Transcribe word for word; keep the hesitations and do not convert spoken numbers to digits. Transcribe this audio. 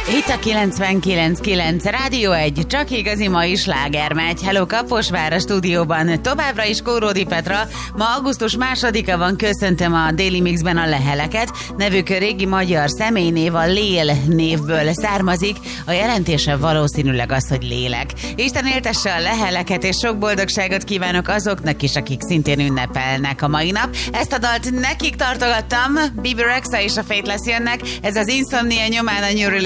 Itt a kilencvenkilenc kilenc Rádió egy, csak igazi mai sláger megy. Hello Kaposvár a stúdióban. Továbbra is Kóródi Petra. Ma augusztus másodika van, köszöntöm a Daily Mixben a leheleket. Nevük régi magyar személynév, a Lél névből származik. A jelentése valószínűleg az, hogy lélek. Isten éltesse a leheleket, és sok boldogságot kívánok azoknak is, akik szintén ünnepelnek a mai nap. Ezt a dalt nekik tartogattam. Bebe Rexha és a Faithless jönnek. Ez az Insomnia nyomán a New